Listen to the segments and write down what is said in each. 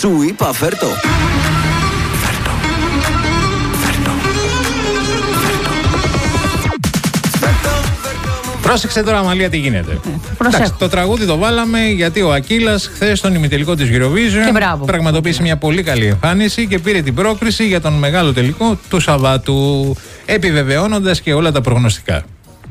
Σου είπα φέρτο. Πρόσεξε τώρα, Αμαλία, τι γίνεται. Εντάξει, το τραγούδι το βάλαμε γιατί ο Ακύλας χθες στον ημιτελικό της Eurovision πραγματοποίησε μια πολύ καλή εμφάνιση και πήρε την πρόκριση για τον μεγάλο τελικό του Σαββάτου, επιβεβαιώνοντας και όλα τα προγνωστικά.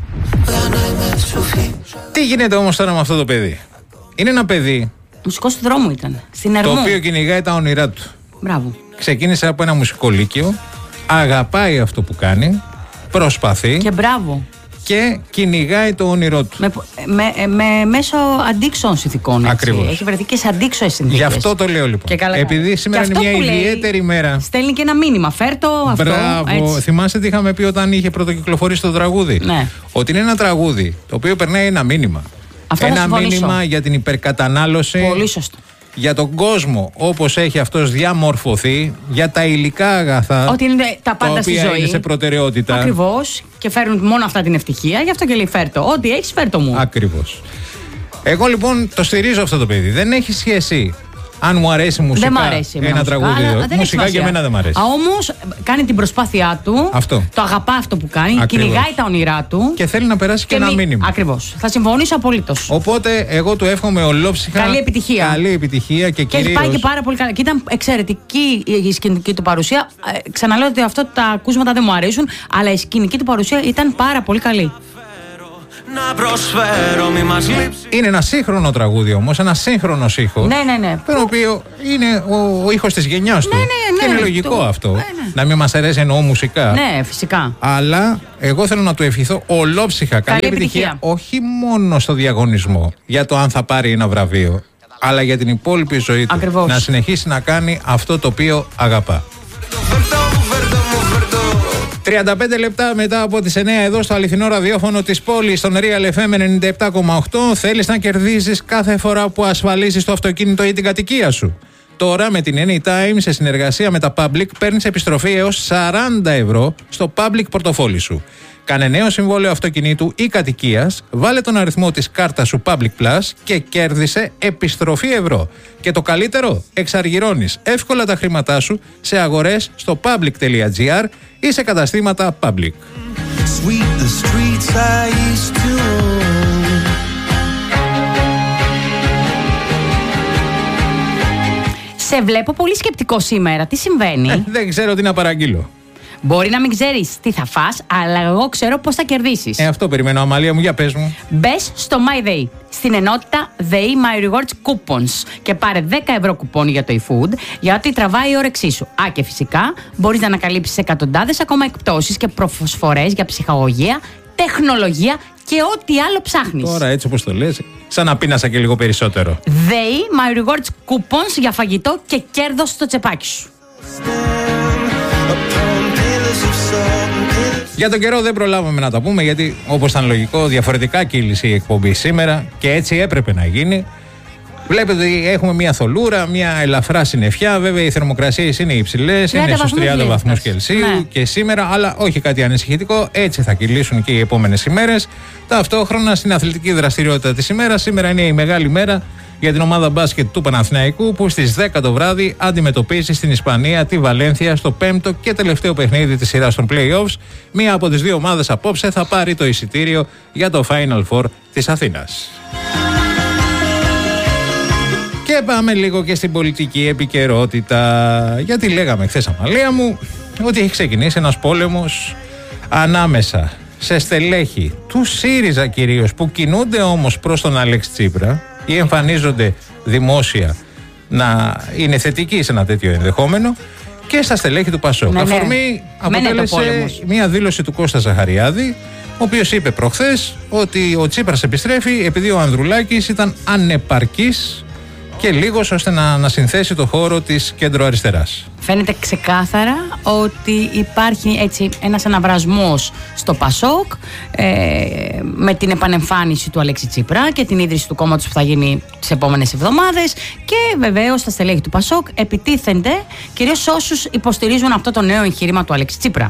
Τι γίνεται όμως τώρα με αυτό το παιδί? Είναι ένα παιδί μουσικός του δρόμου ήταν, στην Ερμού, το οποίο κυνηγάει τα όνειρά του. Μπράβο. Ξεκίνησε από ένα μουσικό λύκειο, αγαπάει αυτό που κάνει, προσπαθεί και μπράβο. Και κυνηγάει το όνειρό του. Μέσω αντίξωων συνθηκών. Ακριβώς. Έχει βρεθεί και σε αντίξωες συνθήκες. Γι' αυτό το λέω λοιπόν. Επειδή σήμερα είναι μια ιδιαίτερη μέρα. Στέλνει και ένα μήνυμα. Φέρτο αυτό. Μπράβο. Έτσι. Θυμάστε τι είχαμε πει όταν είχε πρωτοκυκλοφορήσει το τραγούδι? Ναι. Ότι είναι ένα τραγούδι το οποίο περνάει ένα μήνυμα. Αυτό ένα μήνυμα για την υπερκατανάλωση. Πολύ σωστό. Για τον κόσμο όπως έχει αυτός διαμορφωθεί, για τα υλικά αγαθά. Ότι είναι τα πάντα στη ζωή. Είναι σε προτεραιότητα. Ακριβώς. Και φέρνουν μόνο αυτά την ευτυχία. Γι' αυτό και λέει φέρτο. Ό,τι έχεις, φέρτο μου. Ακριβώς. Εγώ λοιπόν το στηρίζω αυτό το παιδί. Δεν έχει σχέση αν μου αρέσει μουσικά. Δεν μ' αρέσει ένα τραγούδι. Μουσικά για μένα δεν μ' αρέσει. Όμως κάνει την προσπάθειά του. Αυτό. Το αγαπά αυτό που κάνει. Ακριβώς. Κυνηγάει τα ονειρά του. Και θέλει να περάσει και ένα μήνυμα. Ακριβώς. Θα συμφωνήσω απολύτως. Οπότε εγώ του εύχομαι ολόψυχα. Καλή επιτυχία. Καλή επιτυχία και κυρίως. Έχει πάει και πάρα πολύ καλά. Και ήταν εξαιρετική η σκηνική του παρουσία. Ξαναλέω ότι αυτό τα ακούσματα δεν μου αρέσουν. Αλλά η σκηνική του παρουσία ήταν πάρα πολύ καλή. Να προσφέρω, μη μας λείψει. Είναι ένα σύγχρονο τραγούδι όμως, ένα σύγχρονος ήχος. Ναι. Το οποίο είναι ο ήχος της γενιάς του. Ναι, και είναι λογικό αυτό. Να μην μας αρέσει, εννοώ μουσικά. Ναι, φυσικά. Αλλά εγώ θέλω να του ευχηθώ ολόψυχα καλή επιτυχία. Όχι μόνο στο διαγωνισμό για το αν θα πάρει ένα βραβείο, αλλά για την υπόλοιπη ζωή του. Ακριβώς. Να συνεχίσει να κάνει αυτό το οποίο αγαπά. 35 λεπτά μετά από τις 9 εδώ στο αληθινό ραδιόφωνο της πόλης, στον Real FM 97,8. Θέλεις να κερδίζεις κάθε φορά που ασφαλίζεις το αυτοκίνητο ή την κατοικία σου? Τώρα με την Anytime σε συνεργασία με τα Public παίρνεις επιστροφή έως 40 ευρώ στο Public πορτοφόλι σου. Κάνε νέο συμβόλαιο αυτοκινήτου ή κατοικίας, βάλε τον αριθμό της κάρτας σου Public Plus και κέρδισε επιστροφή ευρώ. Και το καλύτερο, εξαργυρώνεις εύκολα τα χρήματά σου σε αγορές στο public.gr ή σε καταστήματα Public. Σε βλέπω πολύ σκεπτικό σήμερα. Τι συμβαίνει? Δεν ξέρω τι να παραγγείλω. Μπορεί να μην ξέρεις τι θα φας, αλλά εγώ ξέρω πώς θα κερδίσεις. Αυτό περιμένω, Αμαλία μου, για πες μου. Μπες στο My Day, στην ενότητα Day My Rewards Coupons και πάρε 10 ευρώ κουπόνι για το eFood, γιατί τραβάει η όρεξή σου. Και φυσικά μπορείς να ανακαλύψεις εκατοντάδες ακόμα εκπτώσεις και προσφορές για ψυχαγωγία, τεχνολογία και ό,τι άλλο ψάχνεις. Τώρα έτσι όπως το λες, σαν να πίνασα και λίγο περισσότερο. Day My Rewards Coupons για φαγητό και κέρδος στο τσεπάκι σου. Για τον καιρό δεν προλάβαμε να τα πούμε, γιατί όπως ήταν λογικό διαφορετικά κύλησε η εκπομπή σήμερα και έτσι έπρεπε να γίνει. Βλέπετε ότι έχουμε μια θολούρα, μια ελαφρά συννεφιά. Βέβαια οι θερμοκρασίες είναι υψηλές, είναι στους 30 βαθμούς Κελσίου και σήμερα, αλλά όχι κάτι ανησυχητικό. Έτσι θα κυλήσουν και οι επόμενες ημέρες. Ταυτόχρονα στην αθλητική δραστηριότητα της ημέρας, σήμερα είναι η μεγάλη μέρα για την ομάδα μπάσκετ του Παναθηναϊκού, που στις 10 το βράδυ αντιμετωπίζει στην Ισπανία τη Βαλένθια στο 5ο και τελευταίο παιχνίδι της σειράς των play-offs. Μία από τις δύο ομάδες απόψε θα πάρει το εισιτήριο για το Final Four της Αθήνας. Και πάμε λίγο και στην πολιτική επικαιρότητα, γιατί λέγαμε χθες, Αμαλία μου, ότι έχει ξεκινήσει ένας πόλεμος ανάμεσα σε στελέχη του ΣΥΡΙΖΑ κυρίως, που κινούνται όμως προς τον Αλέξη Τσίπρα ή εμφανίζονται δημόσια να είναι θετικοί σε ένα τέτοιο ενδεχόμενο, και στα στελέχη του ΠΑΣΟΚ. Αφορμή αποτέλεσε μια δήλωση του Κώστα Ζαχαριάδη, ο οποίος είπε προχθές ότι ο Τσίπρας επιστρέφει επειδή ο Ανδρουλάκης ήταν ανεπαρκής και λίγος ώστε να συνθέσει το χώρο της κέντρο-αριστεράς. Φαίνεται ξεκάθαρα ότι υπάρχει έτσι ένας αναβρασμός στο ΠΑΣΟΚ με την επανεμφάνιση του Αλέξη Τσίπρα και την ίδρυση του κόμματος που θα γίνει τις επόμενες εβδομάδες, και βεβαίως τα στελέχη του ΠΑΣΟΚ επιτίθενται κυρίως σε όσους υποστηρίζουν αυτό το νέο εγχείρημα του Αλέξη Τσίπρα.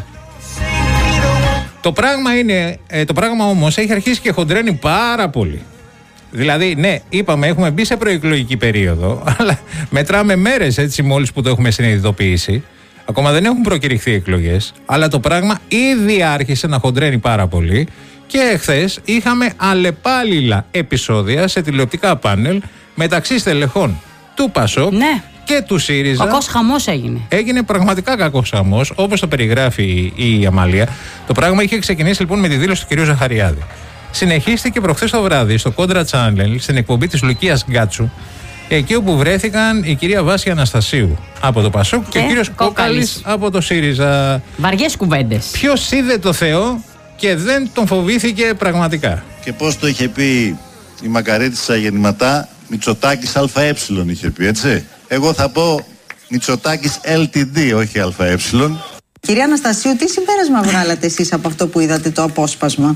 Το πράγμα όμως έχει αρχίσει και χοντρένει πάρα πολύ. Δηλαδή, ναι, είπαμε, έχουμε μπει σε προεκλογική περίοδο, αλλά μετράμε μέρες έτσι μόλις που το έχουμε συνειδητοποιήσει. Ακόμα δεν έχουν προκηρυχθεί εκλογές, αλλά το πράγμα ήδη άρχισε να χοντρένει πάρα πολύ. Και χθες είχαμε αλλεπάλληλα επεισόδια σε τηλεοπτικά πάνελ μεταξύ στελεχών του ΠΑΣΟΚ και του ΣΥΡΙΖΑ. Κακός χαμός έγινε. Έγινε πραγματικά κακός χαμός, όπως το περιγράφει η Αμαλία. Το πράγμα είχε ξεκινήσει λοιπόν με τη δήλωση του κ. Ζαχαριάδη. Συνεχίστηκε προχθές το βράδυ στο Contra Channel, στην εκπομπή της Λουκίας Γκάτσου, εκεί όπου βρέθηκαν η κυρία Βάσια Αναστασίου από το ΠΑΣΟΚ και ο κύριος Κόκαλης από το ΣΥΡΙΖΑ. Βαριές κουβέντες. Ποιος είδε το Θεό και δεν τον φοβήθηκε πραγματικά. Και πώς το είχε πει η Μακαρίτισσα γεννηματά, Μητσοτάκης ΑΕ είχε πει, έτσι. Εγώ θα πω Μητσοτάκης LTD, όχι ΑΕ. Κυρία Αναστασίου, τι συμπέρασμα βγάλατε εσείς από αυτό που είδατε το απόσπασμα?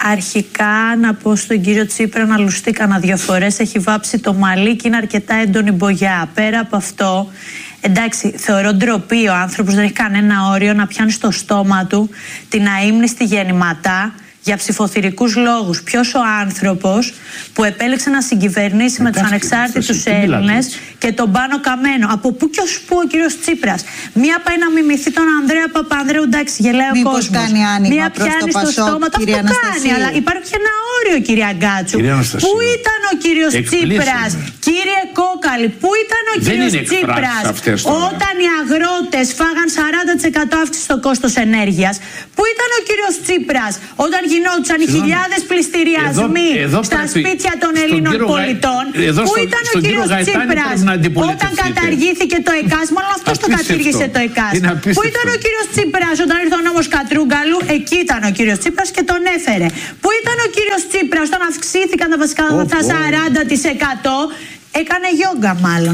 Αρχικά να πω στον κύριο Τσίπρα να λουστεί κανένα 2 φορές, έχει βάψει το μαλλί και είναι αρκετά έντονη μπογιά. Πέρα από αυτό, εντάξει, θεωρώ ντροπή ο άνθρωπος, δεν έχει κανένα όριο να πιάνει στο στόμα του την αείμνηστη γεννηματά για ψηφοθυρικούς λόγους. Ποιος ο άνθρωπος που επέλεξε να συγκυβερνήσει με τους ανεξάρτητους Έλληνες και τον Πάνο Καμένο? Από πού και ως πού ο κύριος Τσίπρας? Μία πάει να μιμηθεί τον Ανδρέα Παπανδρέου, εντάξει, γελάει ο κόσμος. Κάνει άνοιγμα. Μία πιάνει στο στόμα του, αυτό κάνει. Αλλά υπάρχει ένα όριο, κυρία Γκάτσου. Πού ήταν ο κύριος Τσίπρας? Κύριε Κόκαλη, πού ήταν ο κύριος Τσίπρας όταν οι αγρότες φάγαν 40% αύξηση στο κόστος ενέργειας? Πού ήταν ο κύριος Τσίπρας όταν γινόντουσαν οι χιλιάδες πληστηριασμοί στα σπίτια των Ελλήνων πολιτών? Πού ήταν ο κύριος Τσίπρας όταν καταργήθηκε το ΕΚΑΣ? Μάλλον αυτός το κατήργησε το ΕΚΑΣ. Πού ήταν ο κύριος Τσίπρας όταν ήρθε ο νόμος Κατρούγκαλου? Εκεί ήταν ο κύριος Τσίπρας και τον έφερε. Πού ήταν ο κύριος Τσίπρας όταν αυξήθηκαν τα βασικά αγαθά 40%? Έκανε γιόγκα μάλλον.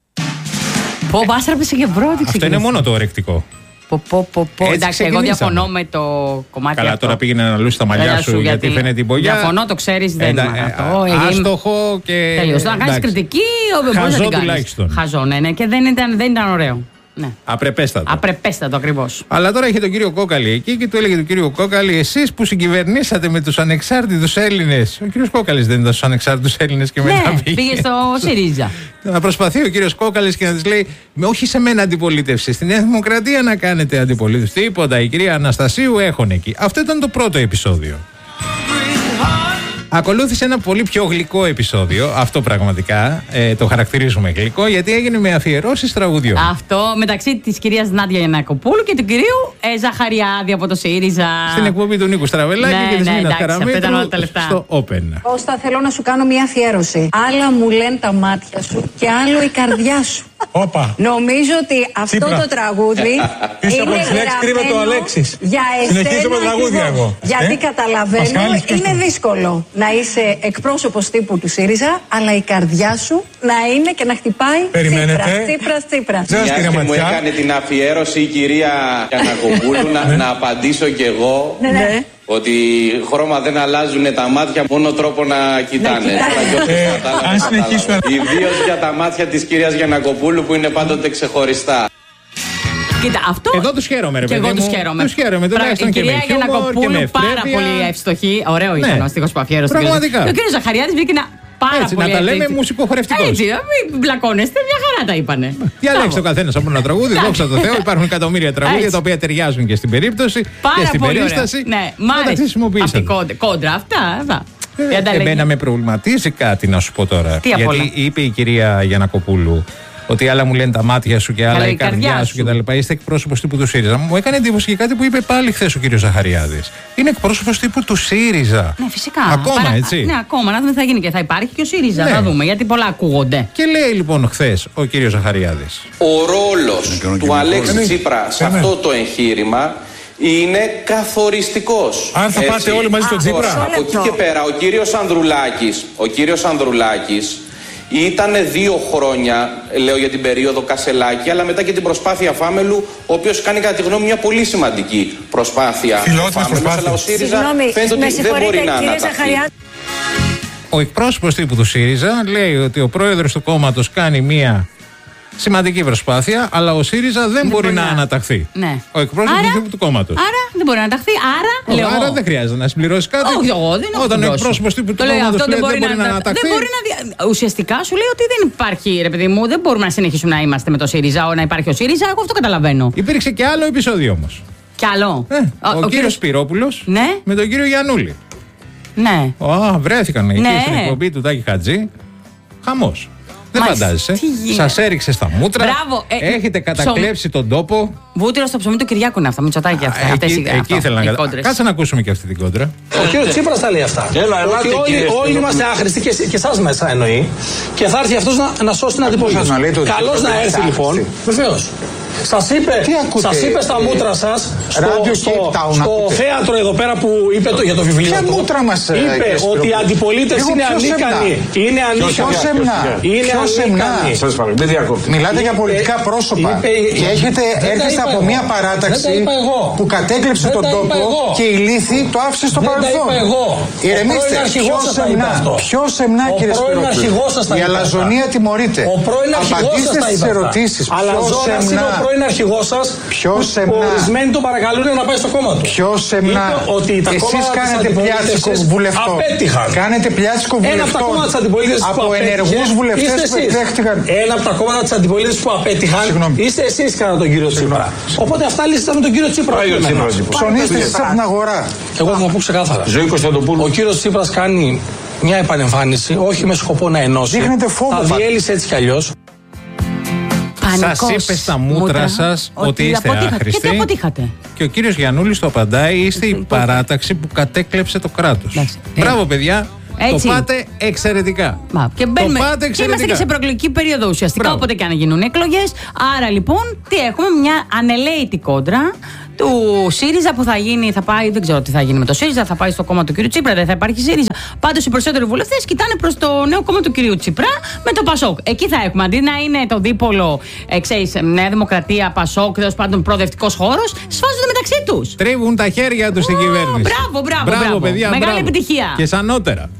Πω, μπάστραπησε και πρώτη. Αυτό είναι μόνο το ορεκτικό. Εντάξει, εγώ διαφωνώ με το κομμάτι. Καλά, αυτό. τώρα πήγαινε να λούσει τα μαλλιά σου γιατί φαίνεται την μπογιά. Διαφωνώ, το ξέρεις, δεν είναι αυτό. Άστοχο και. Τελείως. Να κάνεις κριτική, χαζό τουλάχιστον. Χαζό, ναι, και δεν ήταν ωραίο. Ναι. Απρεπέστατο. Απρεπέστατο ακριβώς. Αλλά τώρα είχε τον κύριο Κόκαλη εκεί και του έλεγε τον κύριο Κόκαλη, εσείς που συγκυβερνήσατε με τους ανεξάρτητους Έλληνες. Ο κύριος Κόκαλης δεν ήταν στους ανεξάρτητους Έλληνες και μετά πήγε στο ΣΥΡΙΖΑ. Να προσπαθεί ο κύριος Κόκαλης και να της λέει, όχι σε μένα αντιπολίτευση, στην Νέα Δημοκρατία να κάνετε αντιπολίτευση. Τίποτα, η κυρία Αναστασίου έχουν εκεί. Αυτό ήταν το πρώτο επεισόδιο. Ακολούθησε ένα πολύ πιο γλυκό επεισόδιο. Αυτό πραγματικά το χαρακτηρίζουμε γλυκό, γιατί έγινε με αφιερώσεις τραγουδιών. Αυτό μεταξύ της κυρίας Νάντια Γιαννακοπούλου και του κυρίου Ζαχαριάδη από το ΣΥΡΙΖΑ. Στην εκπομπή του Νίκου Στραβελάκη και της Νίνας Καραμήτρου στο Open. Κώστα, θέλω να σου κάνω μια αφιέρωση. Άλλα μου λένε τα μάτια σου και άλλο η καρδιά σου. Όπα. Νομίζω ότι αυτό το τραγούδι είναι γραμμένο για εσένα. Γιατί καταλαβαίνω, είναι δύσκολο να είσαι εκπρόσωπος τύπου του ΣΥΡΙΖΑ, αλλά η καρδιά σου να είναι και να χτυπάει Τσίπρας. Μια και μου έκανε την αφιέρωση η κυρία Γιαννακοπούλου, να απαντήσω κι εγώ. Ότι χρώμα δεν αλλάζουν τα μάτια, μόνο τρόπο να κοιτάνε. Ιδίως για τα μάτια της κυρίας Γιαννακοπούλου που είναι πάντοτε ξεχωριστά. Κοίτα, αυτό. Εγώ τους χαίρομαι, ρε παιδί μου. Εγώ τους χαίρομαι. Η κυρία Γιαννακοπούλου πάρα πολύ ευστοχή. Ωραίο ήταν ο στίχος που αφιέρωσε. Πραγματικά. Και ο κύριος Ζαχαριάδης βγήκε πάρα έτσι, πολύ. Να τα λέμε μουσικοχορευτικός. Έτσι, μην μπλακώνεστε, μια χαρά τα είπανε. Διαλέξτε ο καθένας από ένα τραγούδι, δόξα τω Θεώ. Υπάρχουν εκατομμύρια τραγούδια τα οποία ταιριάζουν και στην περίπτωση και στην περίσταση. Ναι, μ' άρεσε. Κόντρα, αυτά. Εμένα με προβληματίζει κάτι να σου πω τώρα. Γιατί είπε η κυρία Γιαννακοπούλου ότι άλλα μου λένε τα μάτια σου και άλλα η καρδιά σου κτλ. Είστε εκπρόσωπος τύπου του ΣΥΡΙΖΑ. Μου έκανε εντύπωση και κάτι που είπε πάλι χθες ο κύριος Ζαχαριάδης. Είναι εκπρόσωπος τύπου του ΣΥΡΙΖΑ. Ναι, φυσικά. Ακόμα, έτσι. Ναι, ακόμα. Να δούμε τι θα γίνει και θα υπάρχει και ο ΣΥΡΙΖΑ. Ναι. Να δούμε, γιατί πολλά ακούγονται. Και λέει λοιπόν χθες ο κύριος Ζαχαριάδης. Ο ρόλος του Αλέξη Τσίπρα σε αυτό το εγχείρημα είναι καθοριστικός. Αν θα πάτε όλοι μαζί στον Τσίπρα. Από εκεί και πέρα, ο κύριος Ανδρουλάκης ήταν 2 χρόνια, λέω για την περίοδο Κασελάκη, αλλά μετά και την προσπάθεια Φάμελου, ο οποίος κάνει κατά τη γνώμη μια πολύ σημαντική προσπάθεια. Φιλότιμη αλλά ο ΣΥΡΙΖΑ φαίνεται ότι δεν μπορεί να αναταχθεί. Ο εκπρόσωπος τύπου του ΣΥΡΙΖΑ λέει ότι ο πρόεδρος του κόμματος κάνει μια Σημαντική προσπάθεια, αλλά ο ΣΥΡΙΖΑ δεν μπορεί να αναταχθεί. Ναι. Ο εκπρόσωπος του κόμματος. Άρα δεν μπορεί να αναταχθεί. Άρα δεν χρειάζεται να συμπληρώσει κάτι. Όχι, εγώ δεν έχω. Όταν ο εκπρόσωπος του κόμματος δεν μπορεί να αναταχθεί. Ουσιαστικά σου λέει ότι δεν υπάρχει, ρε παιδί μου, δεν μπορούμε να συνεχίσουμε να είμαστε με το ΣΥΡΙΖΑ, να υπάρχει ο ΣΥΡΙΖΑ. Εγώ αυτό καταλαβαίνω. Υπήρξε και άλλο επεισόδιο όμως. Κι άλλο. Ο κύριος Σπυρόπουλος με τον κύριο Γιαννούλη. Ναι. Βρέθηκαν εκεί στην εκπομπή του Τάκη Χατζή. Χαμός. Δεν φαντάζεσαι. Σας έριξε στα μούτρα. Μπράβο. Έχετε κατακλέψει τον τόπο. Βούτυρο στο ψωμί του Κυριάκου είναι αυτά. Μητσοτάκη αυτά. Εκεί ήθελα να καταλάβω. Κάτσε να ακούσουμε και αυτή την κόντρα. Ο κύριος Τσίπρας τα λέει αυτά. Όλοι είμαστε άχρηστοι και εσάς μέσα εννοεί. Και θα έρθει αυτός να σώσει την αντιπολίτευση. Καλώς να έρθει λοιπόν. Βεβαίως. Σας είπε στα μούτρα σας στο θέατρο εδώ πέρα που είπε για το βιβλίο του. Είπε ότι η αντιπολίτευση είναι ανίκανη. Είναι ανίκανη. Μιλάτε για πολιτικά πρόσωπα και έχετε έρχεστε από μια παράταξη που κατέκλεψε τον τόπο και η λύθη το άφησε στο παρελθόν. Ηρεμήστε. Πιο σεμνά κύριε Σπυρόπουλε. Η αλαζονία τιμωρείται. Απαντήστε στις ερωτήσεις. Πιο σεμνά. Πρώην αρχηγός σας, που ορισμένοι τον παρακαλούν να πάει στο κόμμα του. Πιο σεμνά. Εσείς κάνετε πλιάτσικο βουλευτό. Απέτυχαν. Κάνετε πλιάτσικο βουλευτό από ενεργούς βουλευτές που επιδέχτηκαν. Ένα από τα κόμματα της αντιπολίτευσης που απέτυχαν είστε εσείς κατά τον κύριο Τσίπρα. Οπότε αυτά λύσατε με τον κύριο Τσίπρα. Ψωνίστε εσείς από την αγορά. Εγώ θα πω ξεκάθαρα. Ο κύριος Τσίπρας κάνει μια επανεμφάνιση, όχι με σκοπό να ενώσει. Θα διέλυσε έτσι κι αλλιώς. Σας είπε στα μούτρα σας ότι είστε άχρηστοι. Γιατί αποτύχατε. Και ο κύριος Γιαννούλης το απαντάει: είστε η παράταξη που κατέκλεψε το κράτος. Μπράβο, παιδιά. Έτσι. Το πάτε εξαιρετικά. Και είμαστε και σε προεκλογική περίοδο ουσιαστικά. Μπράβο. Όποτε και αν γίνουν εκλογές. Άρα λοιπόν, τι έχουμε, μια ανελαίτη κόντρα του ΣΥΡΙΖΑ που θα γίνει, θα πάει, δεν ξέρω τι θα γίνει με το ΣΥΡΙΖΑ, θα πάει στο κόμμα του κ. Τσίπρα, δεν θα υπάρχει ΣΥΡΙΖΑ. Πάντως οι περισσότεροι βουλευτές κοιτάνε προς το νέο κόμμα του κ. Τσίπρα με το ΠΑΣΟΚ. Εκεί θα έχουμε, αντί να είναι το δίπολο, ξέρεις, Νέα Δημοκρατία, ΠΑΣΟΚ, τέλος πάντων προοδευτικός χώρος, σφάζονται μεταξύ τους. Τρίβουν τα χέρια τους στην κυβέρνηση. Μπράβο, παιδιά. μεγάλη επιτυχία. Και σαν νότερα.